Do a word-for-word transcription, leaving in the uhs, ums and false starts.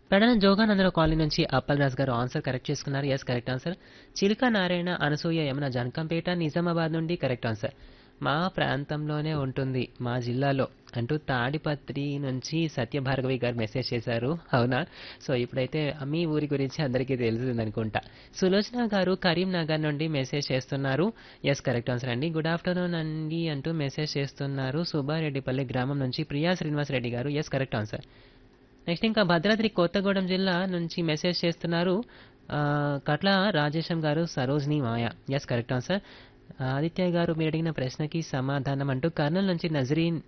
Pedana Jogananda Rao colony నుంచి అప్పలరాజు గారు answer correct చేసుకున్నారు. Yes correct answer. చిలుక నారాయణ అనసూయ యమున జనకంపేట నిజామాబాద్ నుండి కరెక్ట్ ఆన్సర్. మా ప్రాంతంలోనే ఉంటుంది మా జిల్లాలో అంటూ తాడిపత్రి నుంచి సత్యభార్గవి గారు మెసేజ్ చేశారు. అవునా? సో ఇప్పుడైతే మీ ఊరి గురించి అందరికీ తెలిసింది అనుకుంటా. సులోచన గారు కరీంనగర్ నుండి మెసేజ్ చేస్తున్నారు. ఎస్ కరెక్ట్ ఆన్సర్ అండి. గుడ్ ఆఫ్టర్నూన్ అండి అంటూ మెసేజ్ చేస్తున్నారు. సుబ్బారెడ్డిపల్లి గ్రామం నుంచి ప్రియా శ్రీనివాస్ రెడ్డి గారు. Yes correct answer. నెక్స్ట్ ఇంకా భద్రాద్రి కొత్తగూడెం జిల్లా నుంచి మెసేజ్ చేస్తున్నారు. ఆ, కట్ల రాజేశం గారు సరోజిని మాయ. Yes correct answer. ఆదిత్య గారు మీరు అడిగిన ప్రశ్నకి సమాధానం అంటూ కర్నూలు నుంచి నజరీన్